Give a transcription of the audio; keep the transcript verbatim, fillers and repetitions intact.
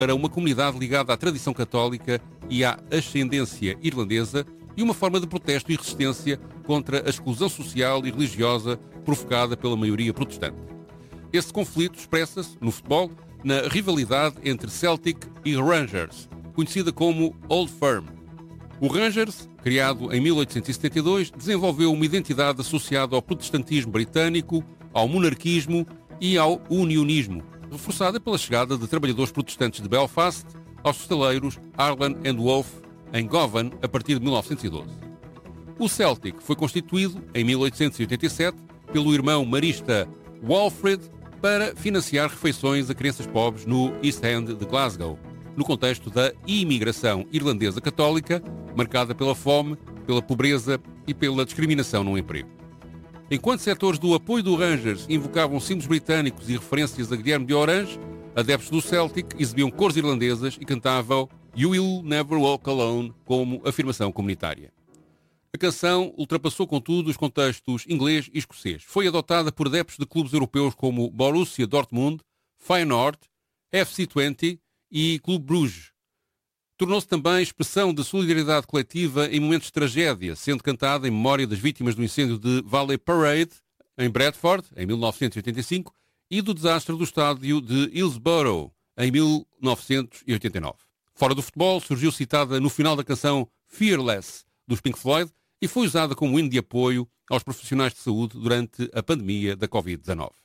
para uma comunidade ligada à tradição católica e à ascendência irlandesa e uma forma de protesto e resistência contra a exclusão social e religiosa provocada pela maioria protestante. Esse conflito expressa-se, no futebol, na rivalidade entre Celtic e Rangers, conhecida como Old Firm. O Rangers, criado em mil oitocentos e setenta e dois, desenvolveu uma identidade associada ao protestantismo britânico, ao monarquismo e ao unionismo, reforçada pela chegada de trabalhadores protestantes de Belfast aos estaleiros Harlan and Wolff, em Govan, a partir de mil novecentos e doze. O Celtic foi constituído, em mil oitocentos e oitenta e sete, pelo irmão marista Walfrid para financiar refeições a crianças pobres no East End de Glasgow, no contexto da imigração irlandesa católica, marcada pela fome, pela pobreza e pela discriminação no emprego. Enquanto setores do apoio do Rangers invocavam símbolos britânicos e referências a Guilherme de Orange, adeptos do Celtic exibiam cores irlandesas e cantavam You Will Never Walk Alone como afirmação comunitária. A canção ultrapassou, contudo, os contextos inglês e escocês. Foi adotada por adeptos de clubes europeus como Borussia Dortmund, Feyenoord, F C vinte e Clube Bruges. Tornou-se também expressão de solidariedade coletiva em momentos de tragédia, sendo cantada em memória das vítimas do incêndio de Valley Parade, em Bradford, em mil novecentos e oitenta e cinco, e do desastre do estádio de Hillsborough, em mil novecentos e oitenta e nove. Fora do futebol, surgiu citada no final da canção Fearless, dos Pink Floyd, e foi usada como hino de apoio aos profissionais de saúde durante a pandemia da covid dezanove.